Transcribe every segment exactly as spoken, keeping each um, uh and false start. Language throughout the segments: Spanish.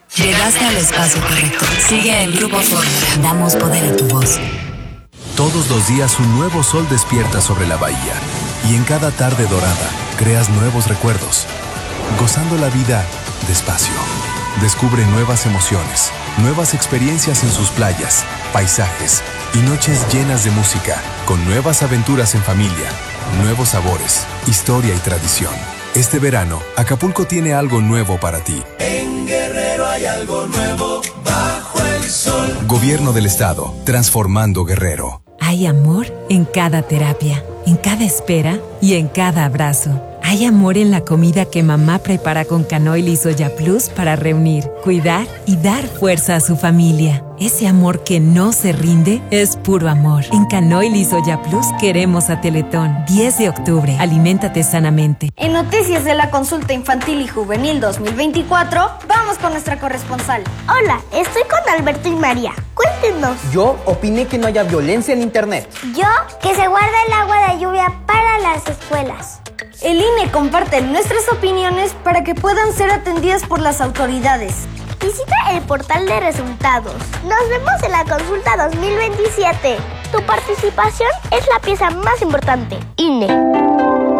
Llegaste al espacio correcto. Sigue el Grupo Fórmula. Damos poder a tu voz. Todos los días un nuevo sol despierta sobre la bahía. Y en cada tarde dorada, creas nuevos recuerdos. Gozando la vida despacio. Descubre nuevas emociones, nuevas experiencias en sus playas, paisajes y noches llenas de música, con nuevas aventuras en familia, nuevos sabores, historia y tradición. Este verano, Acapulco tiene algo nuevo para ti. En Guerrero hay algo nuevo bajo el sol. Gobierno del Estado, transformando Guerrero. Hay amor en cada terapia, en cada espera y en cada abrazo. Hay amor en la comida que mamá prepara con Canoil y Soya Plus para reunir, cuidar y dar fuerza a su familia. Ese amor que no se rinde es puro amor. En Canoil y Soya Plus queremos a Teletón. diez de octubre. Aliméntate sanamente. En Noticias de la Consulta Infantil y Juvenil dos mil veinticuatro, vamos con nuestra corresponsal. Hola, estoy con Alberto y María. Cuéntenos. Yo opiné que no haya violencia en internet. Yo, que se guarda el agua de lluvia para las escuelas. El I N E comparte nuestras opiniones para que puedan ser atendidas por las autoridades. Visita el portal de resultados. Nos vemos en la consulta dos mil veintisiete. Tu participación es la pieza más importante. I N E.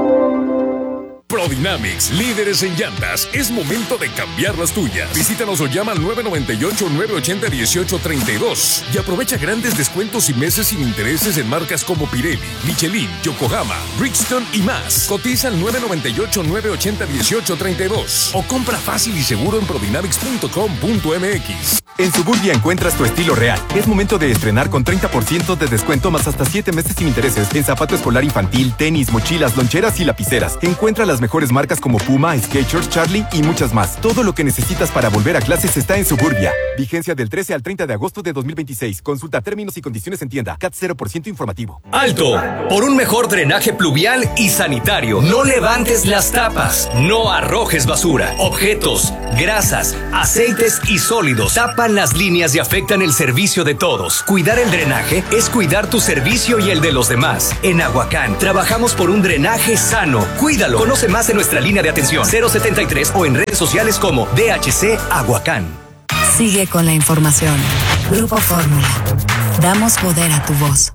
Prodynamics, líderes en llantas. Es momento de cambiar las tuyas. Visítanos o llama al nueve nueve ocho, nueve ocho cero, uno ocho tres dos y aprovecha grandes descuentos y meses sin intereses en marcas como Pirelli, Michelin, Yokohama, Bridgestone y más. Cotiza al nueve nueve ocho, nueve ocho cero, uno ocho tres dos o compra fácil y seguro en prodynamics punto com punto m x. En Suburbia encuentras tu estilo real. Es momento de estrenar con treinta por ciento de descuento más hasta siete meses sin intereses en zapato escolar infantil, tenis, mochilas, loncheras y lapiceras. Encuentra las mejores marcas como Puma, Skechers, Charlie y muchas más. Todo lo que necesitas para volver a clases está en Suburbia. Vigencia del trece al treinta de agosto de dos mil veintiséis. Consulta términos y condiciones en tienda. C A T cero por ciento informativo. ¡Alto! Por un mejor drenaje pluvial y sanitario. No levantes las tapas. No arrojes basura, objetos, grasas, aceites y sólidos. Tapan las líneas y afectan el servicio de todos. Cuidar el drenaje es cuidar tu servicio y el de los demás. En Aguacán trabajamos por un drenaje sano. Cuídalo. Conoce más en nuestra línea de atención cero setenta y tres o en redes sociales como D H C Aguacán. Sigue con la información. Grupo Fórmula. Damos poder a tu voz.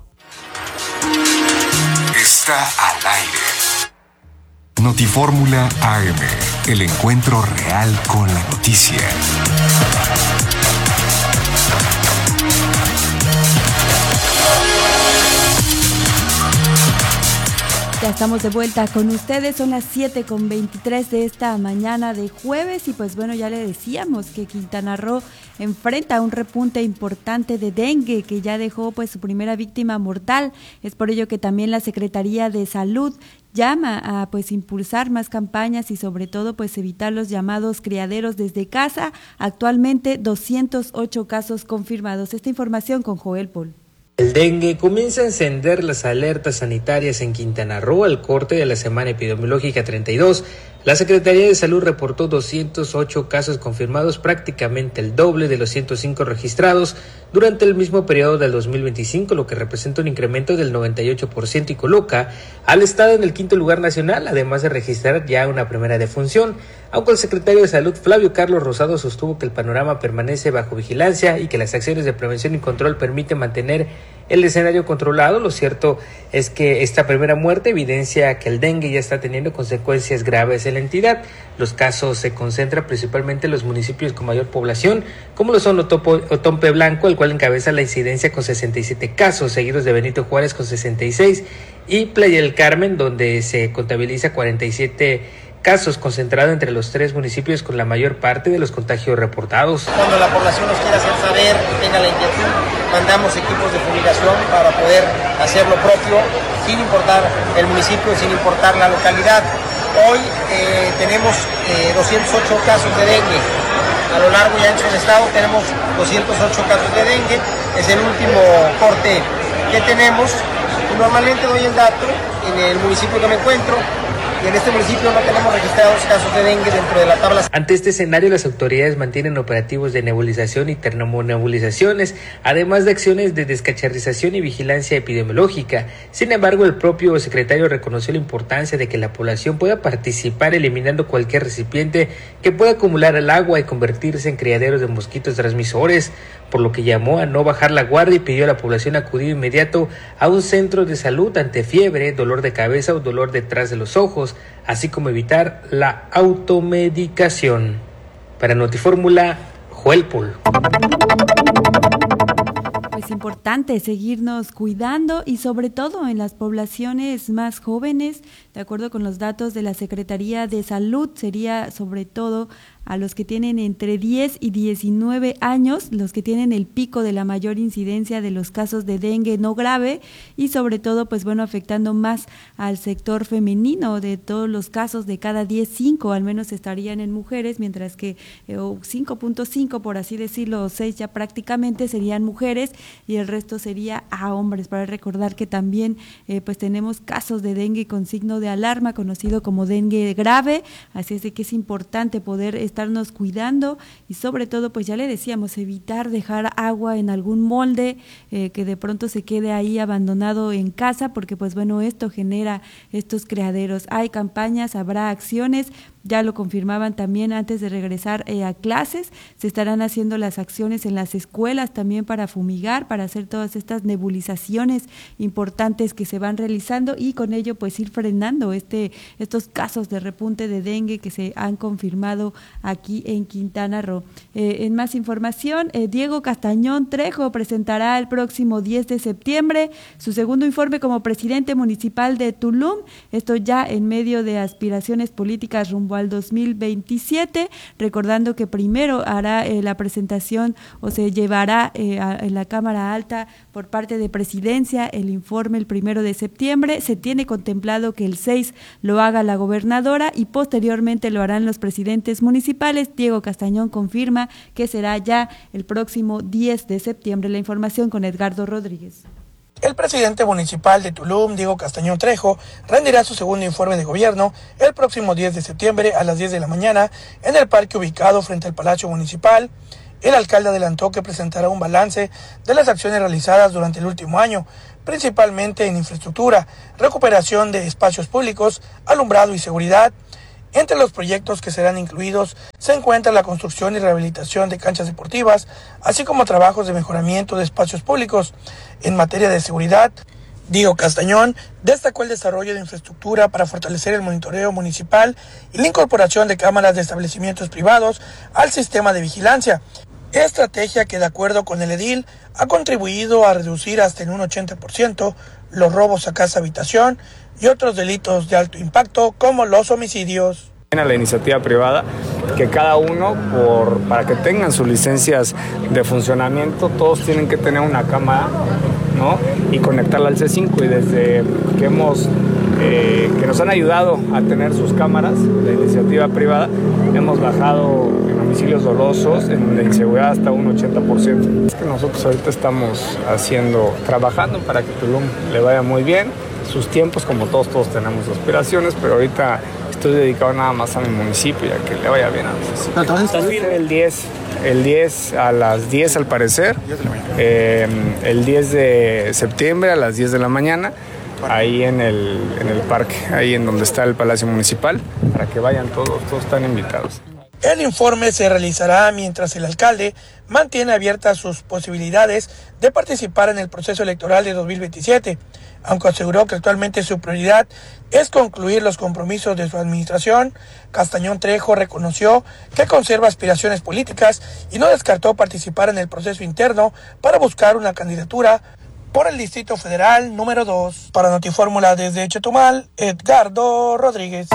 Está al aire. Notifórmula A M. El encuentro real con la noticia. Ya estamos de vuelta con ustedes, son las siete con veintitrés de esta mañana de jueves y pues bueno, ya le decíamos que Quintana Roo enfrenta un repunte importante de dengue que ya dejó pues su primera víctima mortal. Es por ello que también la Secretaría de Salud llama a pues impulsar más campañas y sobre todo pues evitar los llamados criaderos desde casa. Actualmente doscientos ocho casos confirmados. Esta información con Joel Paul. El dengue comienza a encender las alertas sanitarias en Quintana Roo al corte de la semana epidemiológica treinta y dos. La Secretaría de Salud reportó doscientos ocho casos confirmados, prácticamente el doble de los ciento cinco registrados durante el mismo periodo del dos mil veinticinco, lo que representa un incremento del noventa y ocho por ciento y coloca al estado en el quinto lugar nacional, además de registrar ya una primera defunción. Aunque el secretario de Salud, Flavio Carlos Rosado, sostuvo que el panorama permanece bajo vigilancia y que las acciones de prevención y control permiten mantener el escenario controlado, lo cierto es que esta primera muerte evidencia que el dengue ya está teniendo consecuencias graves en la entidad. Los casos se concentran principalmente en los municipios con mayor población, como lo son Otopo, Otompe Blanco, el cual encabeza la incidencia con sesenta y siete casos, seguidos de Benito Juárez con sesenta y seis, y Playa del Carmen, donde se contabiliza cuarenta y siete casos, concentrado entre los tres municipios con la mayor parte de los contagios reportados. Cuando la población nos quiera hacer saber, tenga la inquietud, mandamos equipos de fumigación para poder hacer lo propio, sin importar el municipio, sin importar la localidad. Hoy eh, tenemos eh, doscientos ocho casos de dengue. A lo largo y ancho del estado tenemos doscientos ocho casos de dengue. Es el último corte que tenemos. Y normalmente doy el dato en el municipio que me encuentro. y en este municipio no tenemos registrados casos de dengue dentro de la tabla. Ante este escenario, las autoridades mantienen operativos de nebulización y termonebulizaciones, además de acciones de descacharrización y vigilancia epidemiológica. Sin embargo, el propio secretario reconoció la importancia de que la población pueda participar eliminando cualquier recipiente que pueda acumular el agua y convertirse en criaderos de mosquitos transmisores, por lo que llamó a no bajar la guardia y pidió a la población acudir inmediato a un centro de salud ante fiebre, dolor de cabeza o dolor detrás de los ojos, así como evitar la automedicación. Para Notifórmula, Joel Pol. Es importante seguirnos cuidando y sobre todo en las poblaciones más jóvenes, de acuerdo con los datos de la Secretaría de Salud, sería sobre todo a los que tienen entre diez y diecinueve años, los que tienen el pico de la mayor incidencia de los casos de dengue no grave y sobre todo, pues bueno, afectando más al sector femenino. De todos los casos, de cada diez, cinco al menos estarían en mujeres, mientras que eh, cinco punto cinco, por así decirlo, o seis ya prácticamente serían mujeres y el resto sería a hombres. Para recordar que también eh, pues tenemos casos de dengue con signo de alarma, conocido como dengue grave, así es de que es importante poder estarnos cuidando y sobre todo, pues ya le decíamos, evitar dejar agua en algún molde eh, que de pronto se quede ahí abandonado en casa, porque pues bueno, esto genera estos criaderos. Hay campañas, habrá acciones, ya lo confirmaban también antes de regresar eh, a clases, se estarán haciendo las acciones en las escuelas también para fumigar, para hacer todas estas nebulizaciones importantes que se van realizando y con ello pues ir frenando este estos casos de repunte de dengue que se han confirmado aquí en Quintana Roo. Eh, en más información, eh, Diego Castañón Trejo presentará el próximo diez de septiembre su segundo informe como presidente municipal de Tulum, esto ya en medio de aspiraciones políticas rumbo al dos mil veintisiete, recordando que primero hará eh, la presentación o se llevará eh, a, en la Cámara Alta por parte de Presidencia el informe el primero de septiembre, se tiene contemplado que el seis lo haga la gobernadora y posteriormente lo harán los presidentes municipales. Diego Castañón confirma que será ya el próximo diez de septiembre. La información con Edgardo Rodríguez. El presidente municipal de Tulum, Diego Castañón Trejo, rendirá su segundo informe de gobierno el próximo diez de septiembre a las diez de la mañana en el parque ubicado frente al Palacio Municipal. El alcalde adelantó que presentará un balance de las acciones realizadas durante el último año, principalmente en infraestructura, recuperación de espacios públicos, alumbrado y seguridad. Entre los proyectos que serán incluidos se encuentra la construcción y rehabilitación de canchas deportivas, así como trabajos de mejoramiento de espacios públicos. En materia de seguridad, Diego Castañón destacó el desarrollo de infraestructura para fortalecer el monitoreo municipal y la incorporación de cámaras de establecimientos privados al sistema de vigilancia, estrategia que de acuerdo con el edil ha contribuido a reducir hasta en un ochenta por ciento los robos a casa habitación y otros delitos de alto impacto como los homicidios. A la iniciativa privada, que cada uno, por para que tengan sus licencias de funcionamiento, todos tienen que tener una cámara, ¿no? Y conectarla al C cinco, y desde que hemos eh, que nos han ayudado a tener sus cámaras, la iniciativa privada, hemos bajado en homicidios dolosos, en la inseguridad hasta un ochenta por ciento. Es que nosotros ahorita estamos haciendo, trabajando para que Tulum le vaya muy bien. Sus tiempos, como todos, todos tenemos aspiraciones, pero ahorita estoy dedicado nada más a mi municipio y a que le vaya bien a nosotros. Entonces, el diez, el diez a las diez al parecer, eh, el diez de septiembre a las diez de la mañana, ahí en el, en el parque, ahí en donde está el Palacio Municipal, para que vayan todos, todos están invitados. El informe se realizará mientras el alcalde mantiene abiertas sus posibilidades de participar en el proceso electoral de dos mil veintisiete, aunque aseguró que actualmente su prioridad es concluir los compromisos de su administración. Castañón Trejo reconoció que conserva aspiraciones políticas y no descartó participar en el proceso interno para buscar una candidatura por el Distrito Federal número dos. Para Notifórmula desde Chetumal, Edgardo Rodríguez.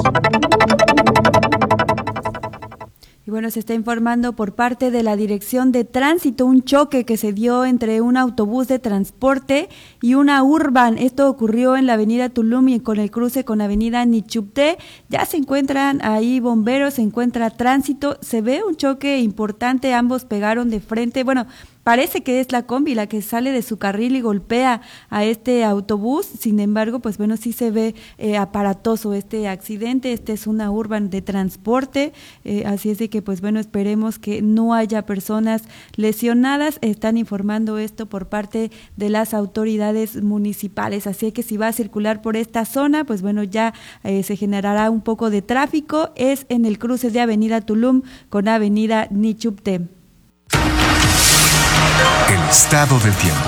Y bueno, se está informando por parte de la Dirección de Tránsito un choque que se dio entre un autobús de transporte y una Urban. Esto ocurrió en la avenida Tulum y con el cruce con avenida Nichupté. Ya se encuentran ahí bomberos, se encuentra tránsito. Se ve un choque importante, ambos pegaron de frente. Bueno, parece que es la combi la que sale de su carril y golpea a este autobús. Sin embargo, pues bueno, sí se ve eh, aparatoso este accidente. Este es una urban de transporte, eh, así es de que pues bueno, esperemos que no haya personas lesionadas. Están informando esto por parte de las autoridades municipales, así que si va a circular por esta zona, pues bueno, ya eh, se generará un poco de tráfico. Es en el cruce de Avenida Tulum con Avenida Nichupté. El estado del tiempo.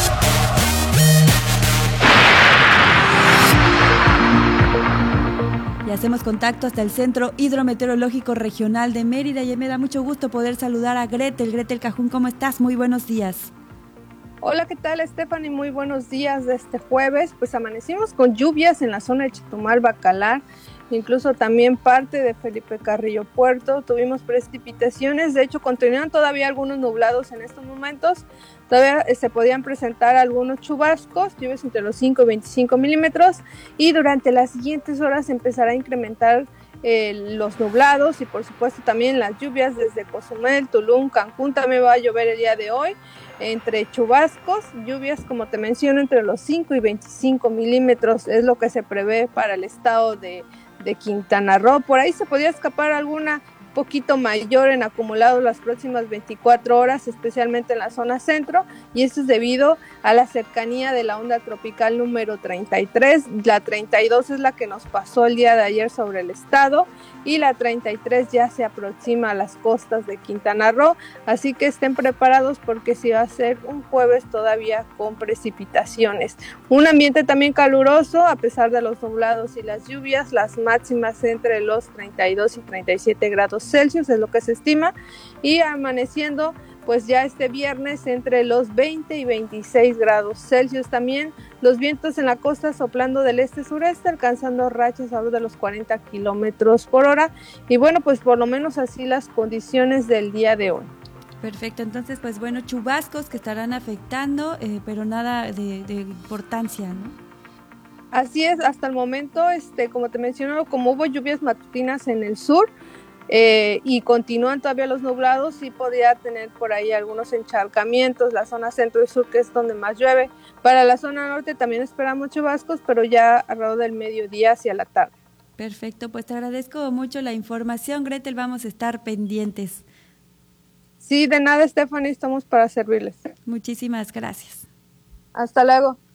Y hacemos contacto hasta el Centro Hidrometeorológico Regional de Mérida y me da mucho gusto poder saludar a Gretel. Gretel Cajún, ¿cómo estás? Muy buenos días. Hola, ¿qué tal, Stephanie? Muy buenos días de este jueves. Pues amanecimos con lluvias en la zona de Chetumal, Bacalar, incluso también parte de Felipe Carrillo Puerto. Tuvimos precipitaciones, de hecho continúan todavía algunos nublados en estos momentos. Todavía eh, se podían presentar algunos chubascos, lluvias entre los cinco y veinticinco milímetros, y durante las siguientes horas empezará a incrementar eh, los nublados y por supuesto también las lluvias desde Cozumel, Tulum, Cancún. También va a llover el día de hoy, entre chubascos, lluvias como te menciono entre los cinco y veinticinco milímetros es lo que se prevé para el estado de, de Quintana Roo. Por ahí se podría escapar alguna poquito mayor en acumulado las próximas veinticuatro horas, especialmente en la zona centro, y esto es debido a la cercanía de la onda tropical número treinta y tres. La treinta y dos es la que nos pasó el día de ayer sobre el estado, y la treinta y tres ya se aproxima a las costas de Quintana Roo, así que estén preparados porque sí va a ser un jueves todavía con precipitaciones. Un ambiente también caluroso a pesar de los nublados y las lluvias, las máximas entre los treinta y dos y treinta y siete grados Celsius es lo que se estima, y amaneciendo pues ya este viernes entre los veinte y veintiséis grados Celsius. También los vientos en la costa soplando del este-sureste, alcanzando rachas alrededor de los cuarenta kilómetros por hora, y bueno, pues por lo menos así las condiciones del día de hoy. Perfecto, entonces pues bueno, chubascos que estarán afectando, eh, pero nada de, de importancia, ¿no? Así es, hasta el momento, este, como te menciono, como hubo lluvias matutinas en el sur, Eh, y continúan todavía los nublados, sí podría tener por ahí algunos encharcamientos, la zona centro y sur, que es donde más llueve. Para la zona norte también esperamos chubascos, pero ya alrededor del mediodía hacia la tarde. Perfecto, pues te agradezco mucho la información, Gretel, vamos a estar pendientes. Sí, de nada, Stephanie, estamos para servirles. Muchísimas gracias. Hasta luego.